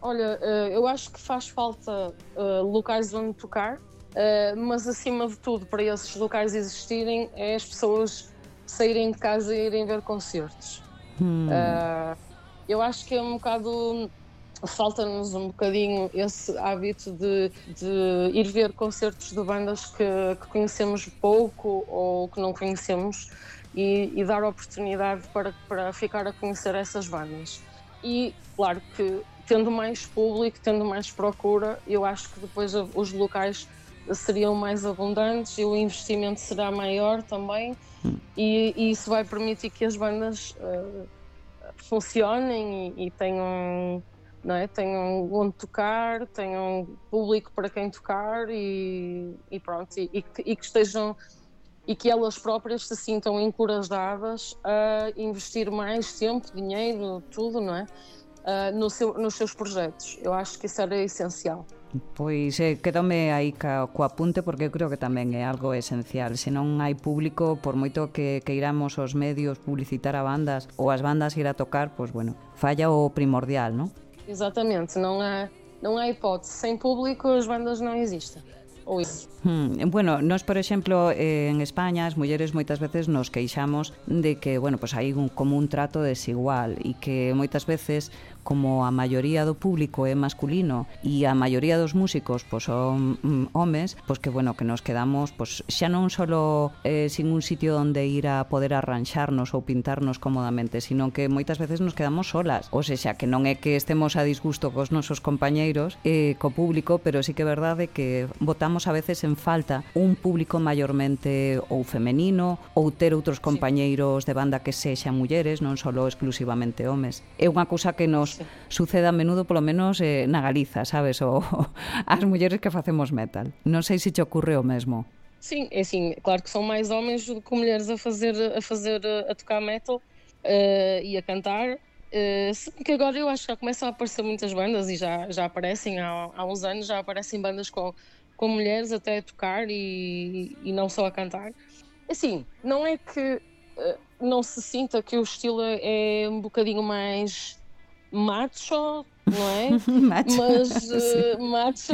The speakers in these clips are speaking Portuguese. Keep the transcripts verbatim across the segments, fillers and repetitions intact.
Olha, uh, eu acho que faz falta uh, locais onde tocar, uh, mas acima de tudo, para esses locais existirem, é as pessoas saírem de casa e irem ver concertos. Hum. Uh, eu acho que é um bocado... Falta-nos um bocadinho esse hábito de, de ir ver concertos de bandas que, que conhecemos pouco ou que não conhecemos e, e dar oportunidade para, para ficar a conhecer essas bandas. E, claro, que tendo mais público, tendo mais procura, eu acho que depois os locais seriam mais abundantes e o investimento será maior também, e, e isso vai permitir que as bandas uh, funcionem e, e tenham... Não é? Tenham onde tocar, tenham público para quem tocar e, e pronto, e, e, que, e que estejam e que elas próprias se sintam encorajadas a investir mais tempo, dinheiro, tudo, não é? Uh, no seu, nos seus projetos. Eu acho que isso era essencial. Pois eh, quedome aí ca, co apunte porque eu creo que tamén é algo esencial. Se non hai público, por moito que, que iramos os medios publicitar a bandas ou as bandas ir a tocar, pois bueno, falla o primordial, non? Exatamente, não há, não há hipótese. Sem público as bandas não existem. Ou isso. Hmm. Bueno, nós, por exemplo, eh, en España, as mulleres moitas veces nos queixamos de que, bueno, pues hai un, como un trato desigual e que moitas veces, como a maioría do público é masculino e a maioría dos músicos pues, son mm, homes, pues que, bueno, que nos quedamos pues, xa non solo eh, sin un sitio onde ir a poder arranxarnos ou pintarnos cómodamente, sino que moitas veces nos quedamos solas. O sexa, que non é que estemos a disgusto cos nosos compañeiros, eh, co público, pero sí que é verdade que botamos a veces en falta un público maiormente ou femenino ou ter outros compañeiros de banda que sexan mulleres, non só exclusivamente homes. É unha cousa que nos sucede a menudo, polo menos eh, na Galiza, sabes? O, as mulleres que facemos metal. Non sei se te ocorre o mesmo. Sim, é assim, claro que são mais homens do que mulheres a fazer, a, fazer, a tocar metal uh, e a cantar. Uh, que agora eu acho que já começam a aparecer muitas bandas e já, já aparecem, há, há uns anos já aparecem bandas com, com mulheres até a tocar e, e não só a cantar. Assim, não é que uh, não se sinta que o estilo é um bocadinho mais macho, não é? macho. Mas, uh, macho,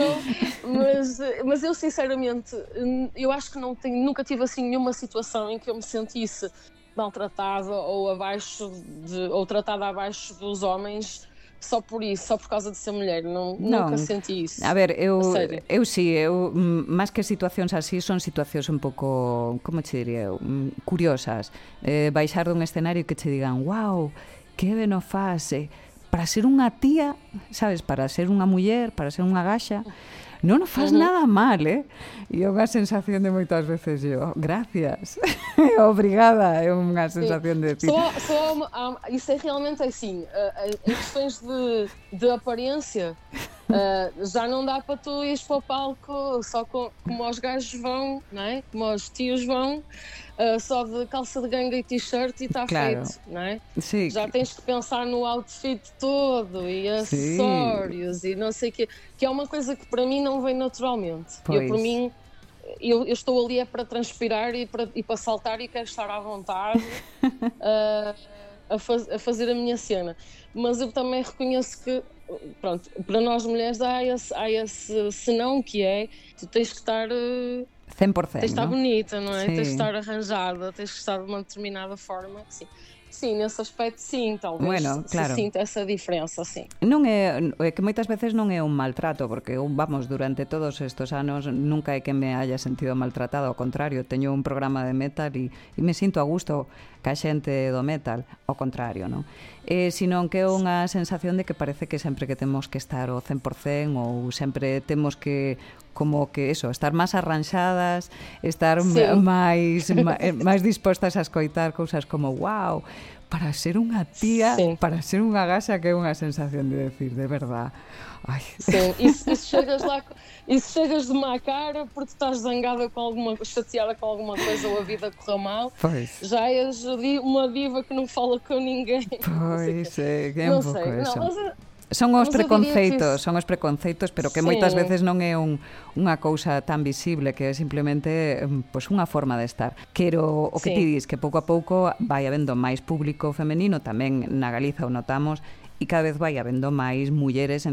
mas, mas eu sinceramente, eu acho que não tenho, nunca tive assim nenhuma situação em que eu me sentisse maltratada ou abaixo de, ou tratada abaixo dos homens só por isso, só por causa de ser mulher. Não, non, nunca senti isso. A ver, eu, a eu sí, eu, máis que situacións así, son situacións un pouco, como te diría eu, curiosas. Eh, baixar dun escenario que te digan, wow, que ben o faz, eh, para ser unha tía, sabes, para ser unha muller, para ser unha gaxa, non o faz uh-huh. nada mal, eh? E é unha sensación de moitas veces yo, gracias, obrigada, é unha sensación de decir... Só, só, um, isso é realmente assim, uh, em questões de, de aparência, uh, já não dá para tu ires para o palco só com, como os gajos vão, não é? Como os tios vão, Uh, só de calça de ganga e t-shirt e está claro. Feito, não é? Sim. Já tens que pensar no outfit todo e acessórios Sim. e não sei o quê, que é uma coisa que para mim não vem naturalmente. Pois. Eu, por mim, eu, eu estou ali é para transpirar e para, e para saltar e quero estar à vontade uh, a, faz, a fazer a minha cena. Mas eu também reconheço que, pronto, para nós mulheres há esse, há esse senão que é, tu tens que estar... Uh, cem por cento, tens de estar não? bonita, não é? Sim. Tens de estar arranjada, tens de estar de uma determinada forma. Sim, sim, nesse aspecto sim, talvez bueno, claro. se sinta essa diferença, sim. Non é, é que moitas veces non é un maltrato, porque eu, vamos, durante todos estes anos nunca é que me haya sentido maltratada, ao contrario, teño un programa de metal e, e me sinto a gusto ca xente do metal, ao contrario, non? Eh, sino que é unha sensación de que parece que sempre que temos que estar o cen por cento ou sempre temos que como que eso, estar máis arranxadas, estar sí. máis máis dispostas a escoitar cousas como wow, para ser unha tía, sí. para ser unha gaxa, que é unha sensación de decir, de verdad. Ai. Sim, e se, e se chegas lá e se chegas de má cara porque estás zangada com alguma, chateada com alguma coisa ou a vida correu mal, pois. Já és uma diva que não fala com ninguém. Pois, é, é não un pouco sei, eso. Não, mas, Son os mas preconceitos, que... son os preconceitos, pero que Sim. moitas veces non é un, unha cousa tan visible, que é simplemente pues, unha forma de estar. Quero, o que ti dis, que pouco a pouco vai habendo máis público femenino, tamén na Galiza o notamos, e cada vez vai habendo máis mulleres